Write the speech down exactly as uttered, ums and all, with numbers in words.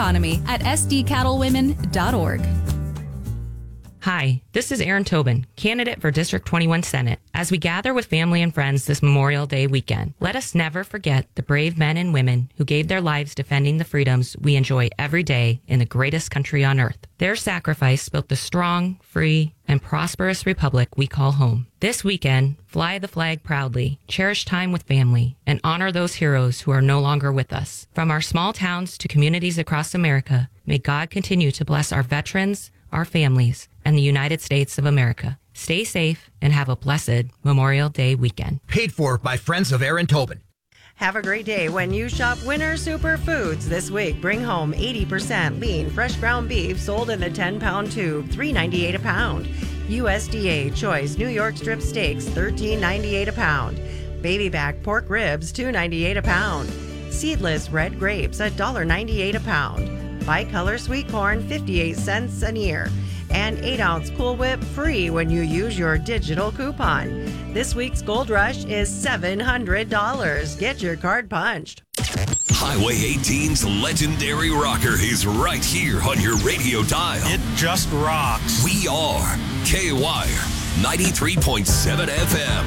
economy at s d cattle women dot org. Hi, this is Erin Tobin, candidate for District twenty-one Senate. As we gather with family and friends this Memorial Day weekend, let us never forget the brave men and women who gave their lives defending the freedoms we enjoy every day in the greatest country on earth. Their sacrifice built the strong, free, and prosperous republic we call home. This weekend, fly the flag proudly, cherish time with family, and honor those heroes who are no longer with us. From our small towns to communities across America, may God continue to bless our veterans, our families, and the United States of America. Stay safe and have a blessed Memorial Day weekend. Paid for by Friends of Erin Tobin. Have a great day when you shop Winter Superfoods this week. Bring home eighty percent lean, fresh ground beef sold in a ten-pound tube, three dollars and ninety-eight cents a pound. U S D A Choice New York Strip Steaks, thirteen dollars and ninety-eight cents a pound. Baby back pork ribs, two dollars and ninety-eight cents a pound. Seedless red grapes, one dollar and ninety-eight cents a pound. Bicolor sweet corn, fifty-eight cents an ear. And eight ounce Cool Whip free when you use your digital coupon. This week's Gold Rush is seven hundred dollars. Get your card punched. Highway eighteen's legendary rocker is right here on your radio dial. It just rocks. We are K-Wire ninety-three point seven F M.